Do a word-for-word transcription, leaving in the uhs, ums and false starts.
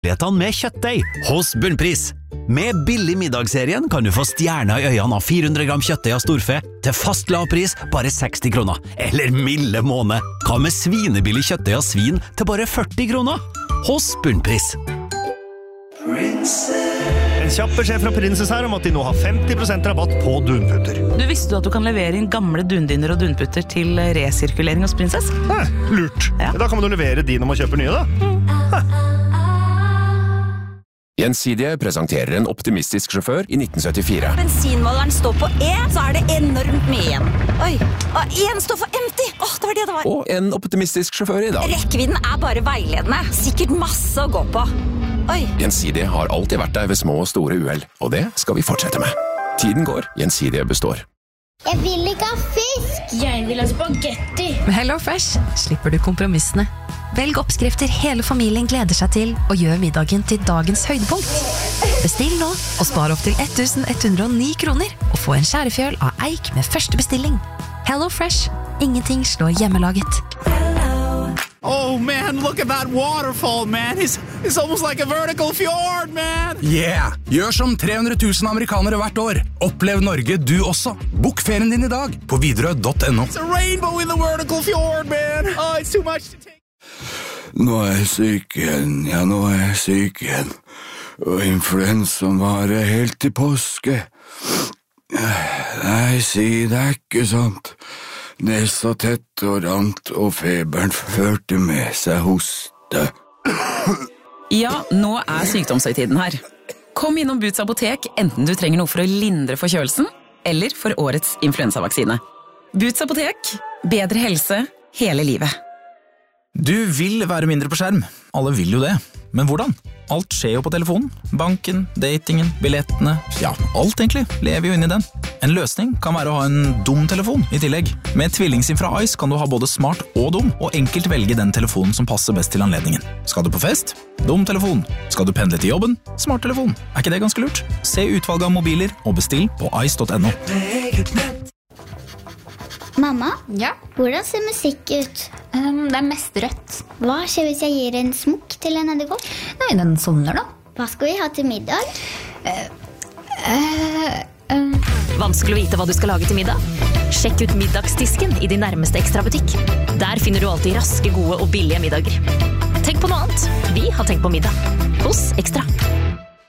Letene med kjøttdeig hos Bunnpris. Med billig middagsserien kan du få stjerner i øynene av fire hundre gram kjøttdeig av storfe til fast lavpris bare seksti kroner. Eller milde måned. Hva med svinebillig kjøttdeig av svin til bare førti kroner? Hos Bunnpris. En kjapp beskjed fra Princess her om at de nå har femti prosent rabatt på dunputter. Du visste du at du kan levere inn gamle dundyner og dunputter til resirkulering hos Princess? Hæ, lurt. Ja. Da kan man jo levere de når man kjøper nye da. Hæ. Gjensidige presenterer en optimistisk sjåfør i nitten syttifire. Bensinmåleren står på E, så er det enormt mye igjen. Oi, og en står for empty. Åh, det var det det var. Og en optimistisk sjåfør i dag. Rekkevidden er bare veiledende. Sikkert masse å gå på. Oi. Gjensidige har alltid vært der ved små og store uheld, og det skal vi fortsette med. Tiden går, Gjensidige består. Jeg vil ikke ha fisk. Jeg vil ha spagetti. Med Hello Fresh slipper du kompromissene. Velg oppskrifter hele familien gleder seg til, og gjør middagen til dagens høydepunkt. Bestill nå, og spar opp til ett tusen ett hundre og ni kroner, og få en skjærefjøl av eik med første bestilling. Hello Fresh. Ingenting slår hjemmelaget. Oh man, look at that waterfall, man. It's, it's almost like a vertical fjord, man. Yeah! Gjør som tre hundre tusen amerikanere hvert år. Opplev Norge du også. Bok ferien din i dag på widerøe punktum no. It's a rainbow in the vertical fjord, man. Oh, it's too much to take. Nå er jeg syk igjen, ja, nå er jeg syk igjen. Og influensaen varer helt til påske. Nei, si det er ikke sant. Nesa tett og rant, og feberen førte med seg hoste. Ja, nå er sykdomshøytiden her. Kom innom Boots apotek, enten du trenger noe for å lindre forkjølelsen, eller for årets influensavaksine. Boots apotek, bedre helse hele livet. Du vil være mindre på skjerm. Alle vil jo det. Men hvordan? Alt skjer jo på telefonen. Banken, datingen, billettene, ja, alt egentlig lever jo inn i den. En løsning kan være å ha en dum telefon i tillegg. Med tvillingsim fra Ice kan du ha både smart og dum, og enkelt velge den telefonen som passer best til anledningen. Skal du på fest? Dum telefon. Skal du pendle til jobben? Smart telefon. Er ikke det ganske lurt? Se utvalget av mobiler og bestill på ice punktum no. Mamma, ja? Hvordan ser musikk ut? Um, det er mest rødt. Hva skjer hvis jeg gir en smokk til en edderkopp? Nei, den sovner da. Hva skal vi ha til middag? Uh, uh, uh. Vanskelig å vite hva du skal lage til middag? Sjekk ut middagsdisken i din nærmeste Extra-butikk. Der finner du alltid raske, gode og billige middager. Tenk på noe annet. Vi har tenkt på middag. Hos Extra.